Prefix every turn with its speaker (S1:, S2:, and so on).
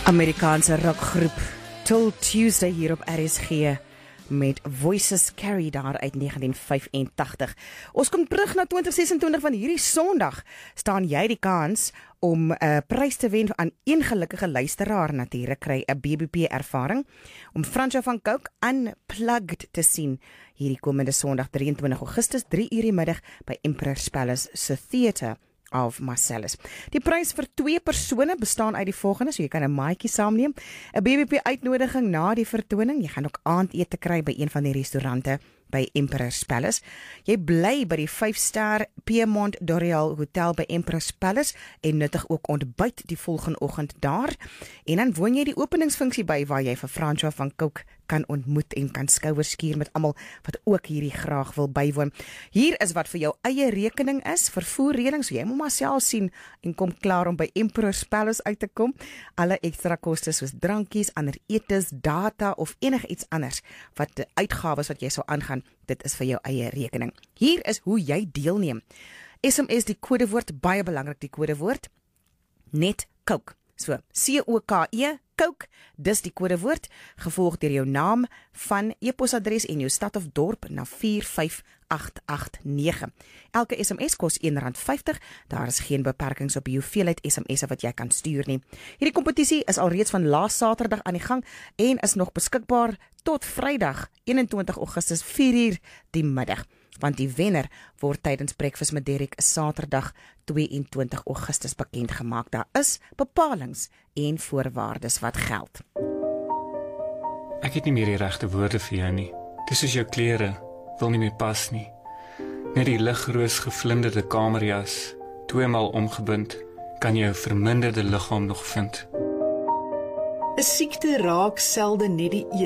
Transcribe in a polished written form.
S1: Amerikaanse rockgroep Till Tuesday hier op RSG met Voices Carry daar uit 1985. Ons kom terug na 2026 van hierdie Sondag. Staan jy die kans om 'n prys te wen aan een gelukkige luisteraar natuurlik kry 'n BBP ervaring om Francois van Cooke Unplugged te sien hierdie komende Sondag 23 Augustus 3:00 die middag by Emperor's Palace se Theatre of Marcellus. Die prys vir 2 persone bestaan uit die volgende, so jy kan 'n maatjie saamneem, 'n BBP uitnodiging na die vertoning, jy gaan ook aandete kry by een van die restaurante by Emperor's Palace. Jy bly by die 5-ster Piedmont Doreal Hotel by Emperor's Palace en nuttig ook ontbyt die volgende oggend daar. En dan woon jy die openingsfunksie by waar jy vir Francois van Cooke kan ontmoet en kan skouers skuur met almal wat ook hierdie graag wil bywoon. Hier is wat vir jou eie rekening is, vervoerreëling, so jy moet maar self sien en kom klaar om by Emperor's Palace uit te kom. Alle ekstra kostes soos drankies, ander etes, data of enigiets anders wat uitgawes wat jy sou aangaan, dit is vir jou eie rekening. Hier is hoe jy deelneem. SMS die kodewoord, baie belangrik die kodewoord, net Cooke. So, C-O-K-E, Cooke, dis die kodewoord, gevolg deur jou naam, van e-posadres en jou stad of dorp na 45889. Elke SMS kos R1.50, daar is geen beperkings op die hoeveelheid SMS'e wat jy kan stuur nie. Hierdie kompetisie is alreeds van laas Saterdag aan die gang en is nog beskikbaar tot Vrydag 21 Augustus 4:00 die middag. Want die wenner word tydens Breakfast met Derek Saterdag 22 Augustus bekend gemaak. Daar is bepalings en voorwaardes wat geld.
S2: Ek het nie meer die regte woorde vir jou nie. Dis soos jou klere, wil nie meer pas nie. Net die ligroos gevlinderde kamerjas, 2 maal omgebind, kan jou verminderde liggaam nog vind.
S3: 'n siekte raak selde net die